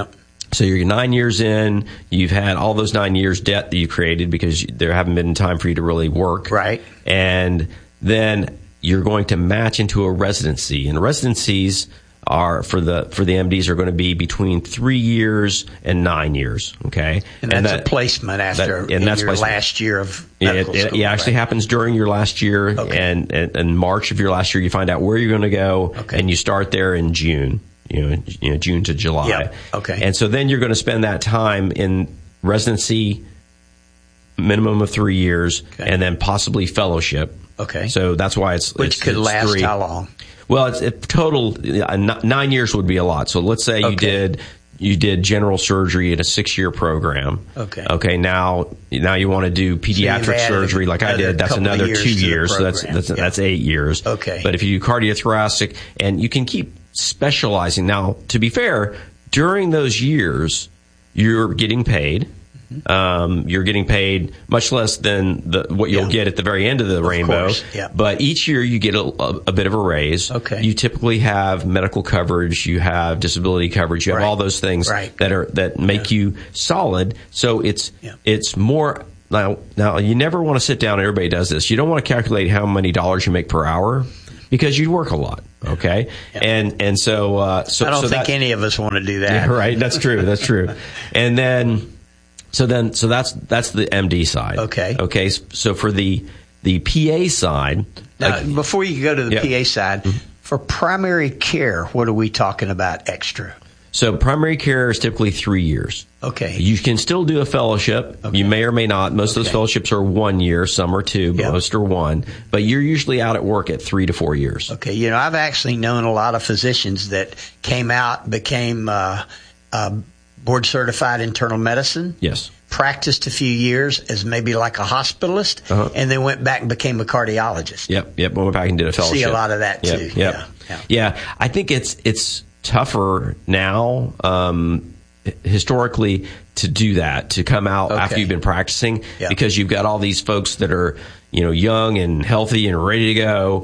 So you're 9 years in. You've had all those 9 years debt that you created because there haven't been time for you to really work. Right. And then you're going to match into a residency, and residencies are for the MDs are going to be between 3 years and 9 years. Okay, and that's a placement after your last year of medical school. It actually happens during your last year, and in March of your last year, you find out where you're going to go, and you start there in June. June to July. Yep. Okay. And so then you're going to spend that time in residency, minimum of 3 years, and then possibly fellowship. Okay. So that's why which could last 3. How long? Well, it's total 9 years would be a lot. So let's say you did general surgery in a 6-year program. Okay. Okay. Now you want to do pediatric surgery like I did. That's another 2 years. So that's 8 years. Okay. But if you do cardiothoracic, and you can keep specializing. Now, to be fair, during those years, you're getting paid. You're getting paid much less than what you'll get at the very end of the rainbow. Course. Yeah. But each year you get a bit of a raise. Okay. You typically have medical coverage, you have disability coverage, you have all those things that make you solid. So it's more now you never want to sit down, and everybody does this. You don't want to calculate how many dollars you make per hour, because you work a lot. Okay. Yeah. And so I don't think any of us want to do that. Yeah, right. That's true. That's true. And then So that's the MD side. Okay. Okay. So for the PA side, now, before you go to the PA side, for primary care, what are we talking about extra? So primary care is typically 3 years. Okay. You can still do a fellowship. Okay. You may or may not. Most of those fellowships are 1 year. Some are 2, but most are 1. But you're usually out at work at 3 to 4 years. Okay. I've actually known a lot of physicians that came out, became board certified internal medicine. Yes. Practiced a few years as maybe like a hospitalist, and then went back and became a cardiologist. Yep. Went back and did a fellowship. See a lot of that too. Yeah. I think it's tougher now, historically, to do that, to come out after you've been practicing, because you've got all these folks that are, young and healthy and ready to go.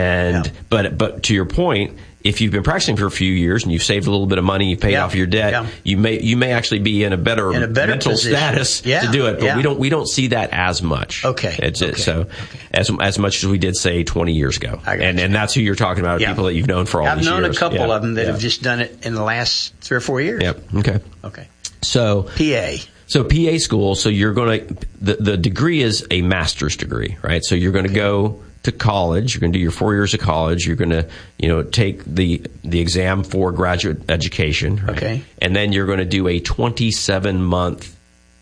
But to your point, if you've been practicing for a few years and you've saved a little bit of money, you've paid off your debt, you may actually be in a better mental position. status to do it. But we don't see that as much. Okay. So as much as we did say 20 years ago, and that's who you're talking about, people that you've known for all these years. I've known a couple of them that have just done it in the last 3 or 4 years. Yep. Okay. So PA. So PA school. So you're going to the degree is a master's degree, right? So you're going to go to college. You're going to do your 4 years of college. You're going to, take the exam for graduate education. Right? Okay. And then you're going to do a 27-month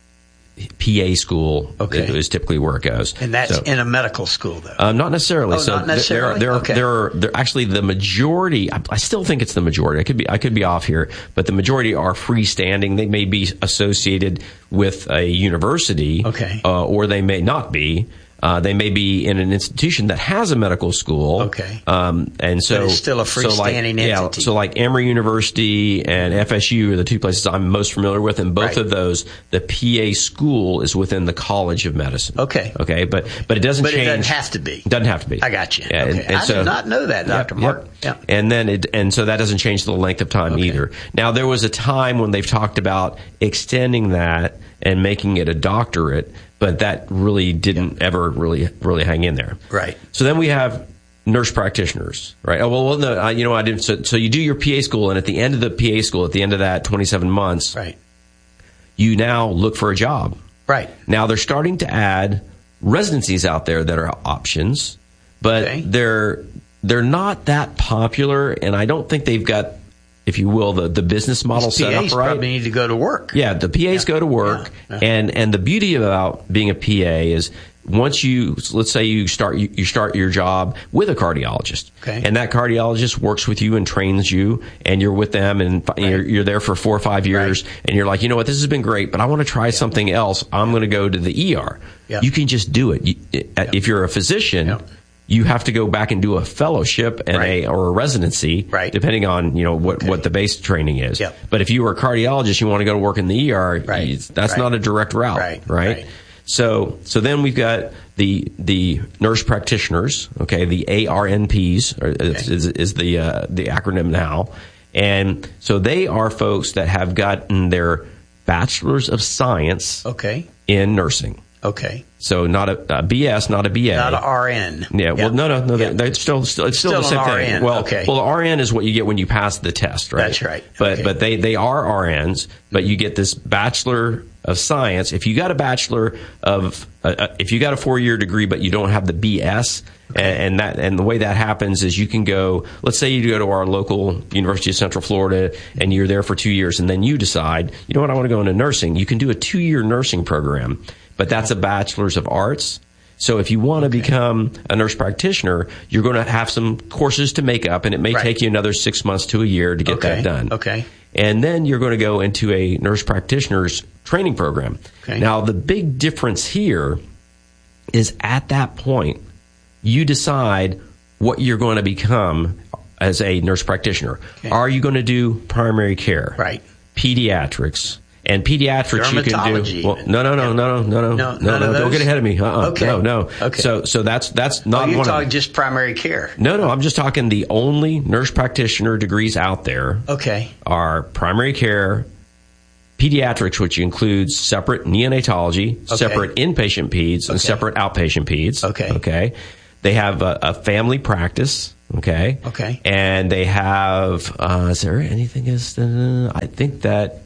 PA school. Okay. Is typically where it goes. And that's in a medical school, though? Not necessarily. Oh, not necessarily? There are actually the majority, I still think it's the majority. I could be off here, but the majority are freestanding. They may be associated with a university. Okay. Or they may not be. They may be in an institution that has a medical school. Okay. And so. But it's still a freestanding entity. Yeah. So like Emory University and FSU are the 2 places I'm most familiar with. And both of those, the PA school is within the College of Medicine. Okay. Okay. But it doesn't change. But it doesn't have to be. It doesn't have to be. I got you. Yeah, okay. I did not know that, Dr. Mark. Yeah. And so that doesn't change the length of time either. Now, there was a time when they've talked about extending that and making it a doctorate, but that really didn't ever really hang in there. Right. So then we have nurse practitioners, right? Oh, well, no, I didn't. So you do your PA school, and at the end of the PA school, at the end of that 27 months, right, you now look for a job. Right. Now they're starting to add residencies out there that are options, but they're not that popular, and I don't think they've got, if you will, the business model set up right. Probably need to go to work. Yeah, the PAs go to work, and the beauty about being a PA is once let's say you start your job with a cardiologist, and that cardiologist works with you and trains you, and you're with them, and you're there for 4 or 5 years, and you're like, you know what, this has been great, but I want to try something else. I'm going to go to the ER. Yeah. You can just do it. If you're a physician. You have to go back and do a fellowship and or a residency, depending on what the base training is. Yep. But if you were a cardiologist, you want to go to work in the ER. That's not a direct route, right? So then we've got the nurse practitioners. Okay, the ARNPs is the acronym now, and so they are folks that have gotten their bachelor's of science. In nursing. Okay. So not a BS, not a BA. Not an RN. Yeah. Well, no. They're still it's still the same thing. RN. Well, RN is what you get when you pass the test, right? That's right. But they are RNs, but you get this bachelor of Science, if you got a Bachelor of, if you got a 4-year degree but you don't have the BS, and the way that happens is you can go, let's say you go to our local University of Central Florida and you're there for 2 years, and then you decide, you know what, I want to go into nursing. You can do a 2-year nursing program, but that's a Bachelor's of Arts. So if you want to become a nurse practitioner, you're going to have some courses to make up, and it may take you another 6 months to a year to get that done. Okay. And then you're going to go into a nurse practitioner's training program. Okay. Now, the big difference here is at that point, you decide what you're going to become as a nurse practitioner. Okay. Are you going to do primary care? Right. Pediatrics. And pediatrics you can do. Well, no. Don't get ahead of me. No. Okay. So that's not you're one talking of just primary care. No. I'm just talking the only nurse practitioner degrees out there. Okay. Are primary care, pediatrics, which includes separate neonatology, separate inpatient peds, and separate outpatient peds. Okay. They have a family practice. Okay. And they have. Is there anything else? I think that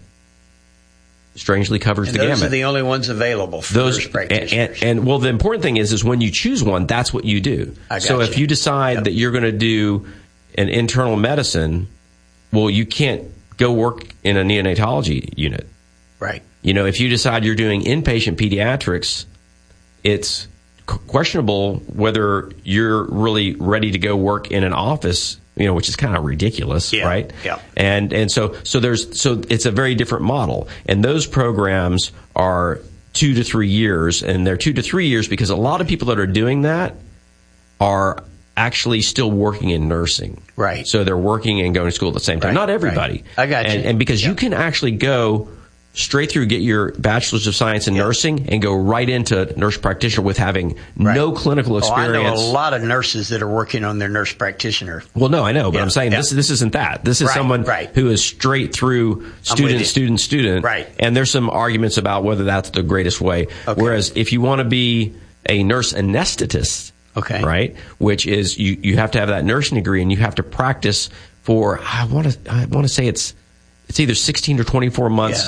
strangely covers the gamut. Those are the only ones available for nurse practitioners. And well, the important thing is when you choose one, that's what you do. So if you decide that you're going to do an internal medicine, well, you can't go work in a neonatology unit. Right. If you decide you're doing inpatient pediatrics, it's questionable whether you're really ready to go work in an office, which is kind of ridiculous, right? Yeah. And so it's a very different model. And those programs are 2 to 3 years, and they're 2 to 3 years because a lot of people that are doing that are actually still working in nursing. Right. So they're working and going to school at the same time. Not everybody. Right. I got you. And because you can actually go straight through, get your Bachelor's of Science in Nursing, and go right into nurse practitioner with having no clinical experience. I know a lot of nurses that are working on their nurse practitioner. Well, no, I know, but I'm saying this isn't that. This is someone who is straight through student. Right. And there's some arguments about whether that's the greatest way. Okay. Whereas if you want to be a nurse anesthetist, right, which is you have to have that nursing degree and you have to practice for, I want to say it's either 16 or 24 months.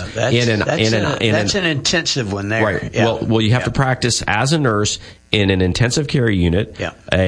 That's an intensive one there. Right. Yeah. Well, you have to practice as a nurse in an intensive care unit,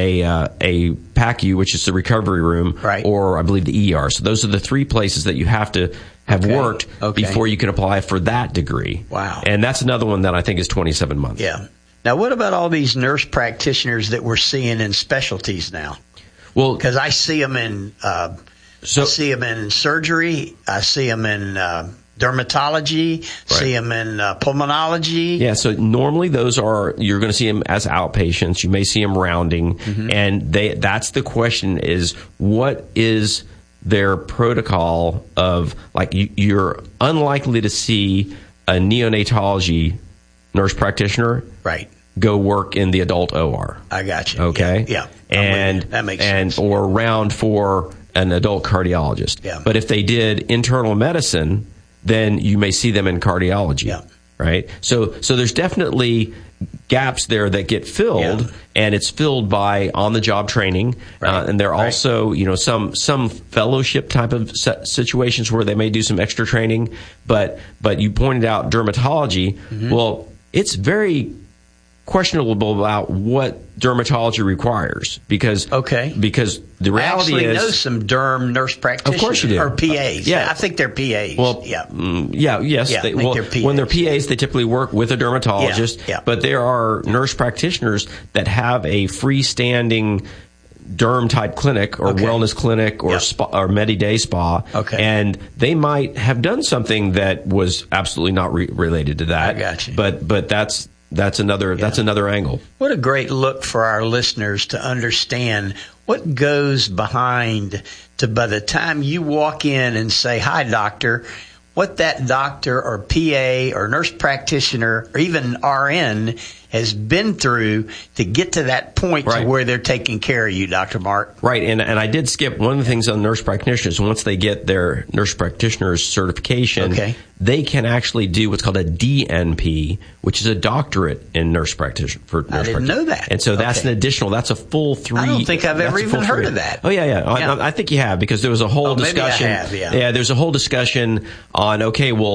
a PACU, which is the recovery room, or I believe the ER. So those are the 3 places that you have to have worked before you can apply for that degree. Wow. And that's another one that I think is 27 months. Yeah. Now, what about all these nurse practitioners that we're seeing in specialties now? Well, because I see them in I see them in surgery. I see them in dermatology. See them in pulmonology. Yeah. So normally you're going to see them as outpatients. You may see them rounding, and that's the question: is what is their protocol of, like, you're unlikely to see a neonatology nurse practitioner go work in the adult OR. I got you. Okay. Yeah. And that makes sense. Or round for an adult cardiologist. Yeah. But if they did internal medicine, then you may see them in cardiology. Yeah. Right? So there's definitely gaps there that get filled, and it's filled by on-the-job training. And there are also, some fellowship type of situations where they may do some extra training. But you pointed out dermatology. Well, it's very questionable about what dermatology requires because the reality I actually is know some derm nurse practitioners. Of course you do. Or PAs. Yeah. I think they're PAs. Well, yes. Yeah, they're PAs. When they're PAs, they typically work with a dermatologist. Yeah. But there are nurse practitioners that have a freestanding derm type clinic or wellness clinic or spa or Medi-Day spa, and they might have done something that was absolutely not related to that. I got you. But that's another angle. What a great look for our listeners to understand what goes behind to, by the time you walk in and say, "Hi, doctor," what that doctor or PA or nurse practitioner or even RN has been through to get to that point to where they're taking care of you, Dr. Mark. Right, and I did skip one of the things on nurse practitioners. Once they get their nurse practitioner's certification, they can actually do what's called a DNP, which is a doctorate in nurse practitioner. I didn't know that. And so that's an additional, that's a full 3. I don't think I've ever even heard of that. Oh, yeah. I think you have, because there was a whole discussion. Maybe I have, there's a whole discussion on,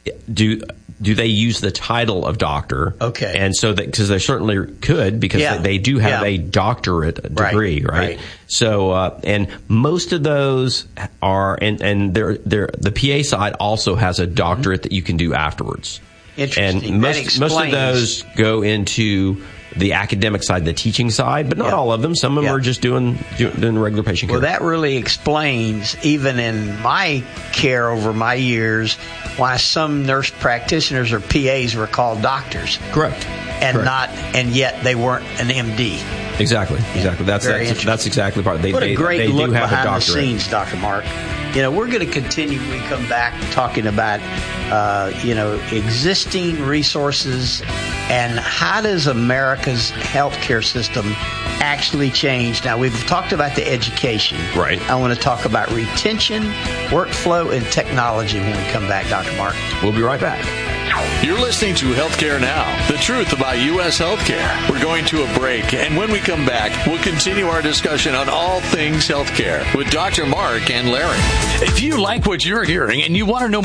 do they use the title of doctor? Okay. And so that, because they certainly could, because they do have a doctorate degree, right? So, and most of those are, and the PA side also has a doctorate that you can do afterwards. Interesting. And most of those go into the academic side, the teaching side, but not all of them. Some of them are just doing regular patient care. Well, that really explains, even in my care over my years, why some nurse practitioners or PAs were called doctors. Correct. And yet they weren't an MD. Exactly. That's exactly part. What a great look behind the scenes, Dr. Mark. We're going to continue when we come back talking about, existing resources and how does America's healthcare system actually change. Now, we've talked about the education. Right. I want to talk about retention, workflow, and technology when we come back, Dr. Mark. We'll be right back. You're listening to Healthcare Now, the truth about U.S. healthcare. We're going to a break, and when we come back, we'll continue our discussion on all things healthcare with Dr. Mark and Larry. If you like what you're hearing and you want to know